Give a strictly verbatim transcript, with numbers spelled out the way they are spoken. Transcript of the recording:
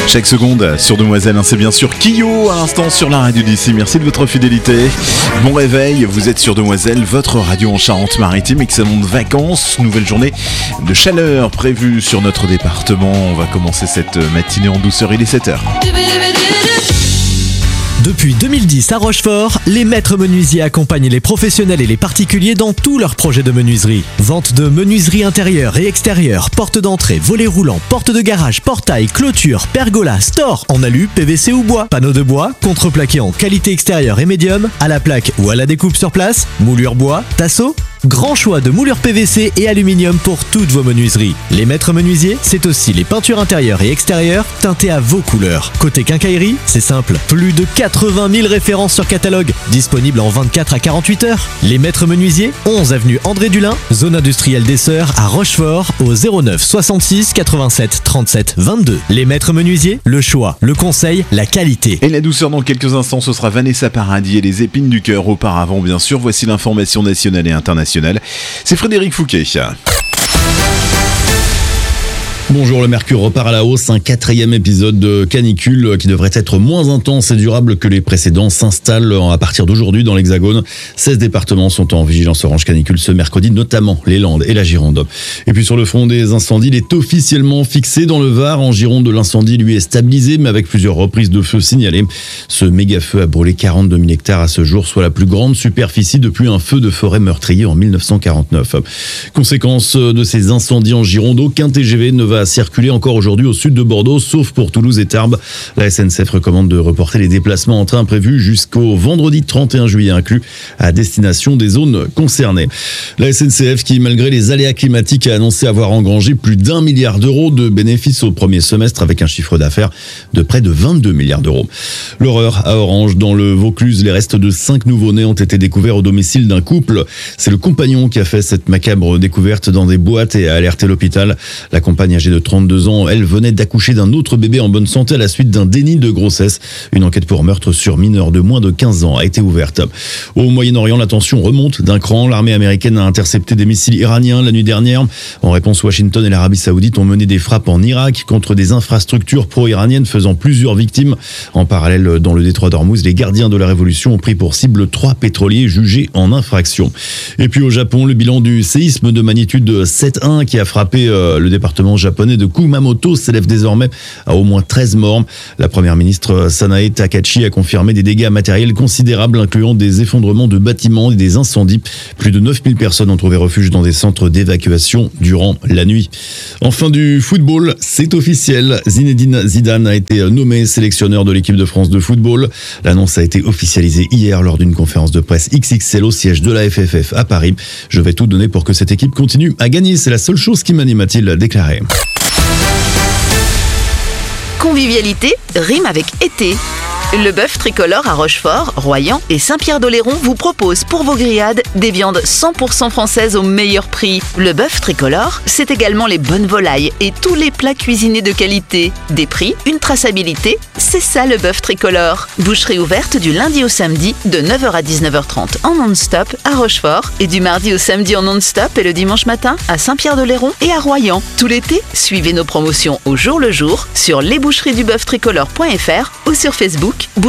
Chaque seconde sur Demoiselle, hein, c'est bien sûr Kyo à l'instant sur la radio d'ici. Merci de votre fidélité. Bon réveil, vous êtes sur Demoiselle, votre radio en Charente-Maritime. Excellentes vacances, nouvelle journée de chaleur prévue sur notre département. On va commencer cette matinée en douceur, il est sept heures. Depuis deux mille dix à Rochefort, les maîtres menuisiers accompagnent les professionnels et les particuliers dans tous leurs projets de menuiserie. Vente de menuiserie intérieure et extérieure, porte d'entrée, volets roulants, porte de garage, portail, clôture, pergola, store en alu, P V C ou bois, panneaux de bois, contreplaqué en qualité extérieure et médium, à la plaque ou à la découpe sur place, moulure bois, tasseau. Grand choix de moulures P V C et aluminium pour toutes vos menuiseries. Les maîtres menuisiers, c'est aussi les peintures intérieures et extérieures teintées à vos couleurs. Côté quincaillerie, c'est simple, plus de quatre-vingt mille références sur catalogue, disponibles en vingt-quatre à quarante-huit heures. Les maîtres menuisiers, onze avenue André Dulin, zone industrielle des Sœurs à Rochefort, au zéro neuf soixante-six quatre-vingt-sept trente-sept vingt-deux. Les maîtres menuisiers, le choix, le conseil, la qualité. Et la douceur dans quelques instants, ce sera Vanessa Paradis et les épines du cœur. Auparavant, bien sûr, voici l'information nationale et internationale. C'est Frédéric Fouquet. Bonjour, le mercure repart à la hausse, un quatrième épisode de canicule qui devrait être moins intense et durable que les précédents s'installe à partir d'aujourd'hui dans l'Hexagone. seize départements sont en vigilance orange canicule ce mercredi, notamment les Landes et la Gironde. Et puis sur le front des incendies, il est officiellement fixé dans le Var. En Gironde, l'incendie lui est stabilisé, mais avec plusieurs reprises de feu signalées. Ce méga-feu a brûlé quarante-deux mille hectares à ce jour, soit la plus grande superficie depuis un feu de forêt meurtrier en mille neuf cent quarante-neuf. Conséquence de ces incendies en Gironde, aucun T G V ne va circuler encore aujourd'hui au sud de Bordeaux, sauf pour Toulouse et Tarbes. La S N C F recommande de reporter les déplacements en train prévus jusqu'au vendredi trente et un juillet inclus à destination des zones concernées. La S N C F qui, malgré les aléas climatiques, a annoncé avoir engrangé plus d'un milliard d'euros de bénéfices au premier semestre avec un chiffre d'affaires de près de vingt-deux milliards d'euros. L'horreur à Orange, dans le Vaucluse, les restes de cinq nouveau-nés ont été découverts au domicile d'un couple. C'est le compagnon qui a fait cette macabre découverte dans des boîtes et a alerté l'hôpital. La compagne âgée de trente-deux ans, elle venait d'accoucher d'un autre bébé en bonne santé à la suite d'un déni de grossesse. Une enquête pour meurtre sur mineur de moins de quinze ans a été ouverte. Au Moyen-Orient, la tension remonte d'un cran. L'armée américaine a intercepté des missiles iraniens la nuit dernière. En réponse, Washington et l'Arabie Saoudite ont mené des frappes en Irak contre des infrastructures pro-iraniennes faisant plusieurs victimes. En parallèle, dans le détroit d'Ormuz, les gardiens de la révolution ont pris pour cible trois pétroliers jugés en infraction. Et puis au Japon, le bilan du séisme de magnitude sept virgule un qui a frappé euh, le département japonais de Kumamoto s'élève désormais à au moins treize morts. La première ministre Sanae Takachi a confirmé des dégâts matériels considérables, incluant des effondrements de bâtiments et des incendies. Plus de neuf mille personnes ont trouvé refuge dans des centres d'évacuation durant la nuit. Enfin, du football, c'est officiel. Zinedine Zidane a été nommé sélectionneur de l'équipe de France de football. L'annonce a été officialisée hier lors d'une conférence de presse X X L au siège de la F F F à Paris. Je vais tout donner pour que cette équipe continue à gagner. C'est la seule chose qui m'anime, a-t-il déclaré. Convivialité rime avec été. Le bœuf tricolore à Rochefort, Royan et Saint-Pierre-d'Oléron vous propose pour vos grillades des viandes cent pour cent françaises au meilleur prix. Le bœuf tricolore, c'est également les bonnes volailles et tous les plats cuisinés de qualité. Des prix, une traçabilité, c'est ça le bœuf tricolore. Boucherie ouverte du lundi au samedi de neuf heures à dix-neuf heures trente en non-stop à Rochefort et du mardi au samedi en non-stop et le dimanche matin à Saint-Pierre-d'Oléron et à Royan. Tout l'été, suivez nos promotions au jour le jour sur lesboucheries du bœuf tricolore point f r ou sur Facebook.